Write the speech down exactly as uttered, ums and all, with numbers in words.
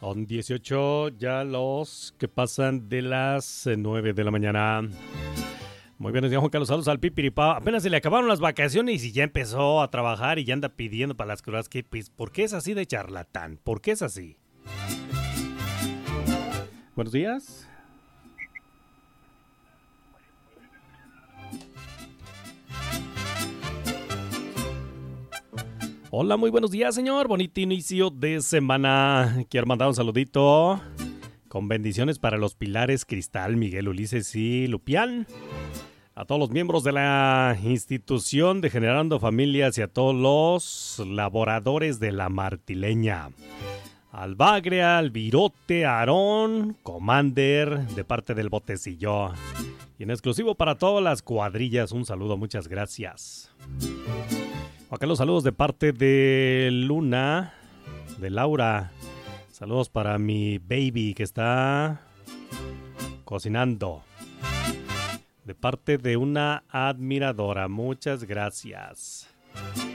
Son dieciocho ya los que pasan de las nueve de la mañana. Muy bien, señor Juan Carlos, saludos al Pipiripao. Apenas se le acabaron las vacaciones y ya empezó a trabajar y ya anda pidiendo para las crudas. ¿Qué, pues, ¿por qué es así de charlatán? ¿Por qué es así? Buenos días. Hola, muy buenos días, señor. Bonito inicio de semana. Quiero mandar un saludito con bendiciones para los Pilares Cristal, Miguel, Ulises y Lupián. A todos los miembros de la institución de Generando Familias y a todos los laboradores de la Martileña. Al Bagre, al Virote, a Aarón, Commander, de parte del Botecillo. Y en exclusivo para todas las cuadrillas, un saludo, muchas gracias. Acá los saludos de parte de Luna, de Laura. Saludos para mi baby que está cocinando. De parte de una admiradora. Muchas gracias.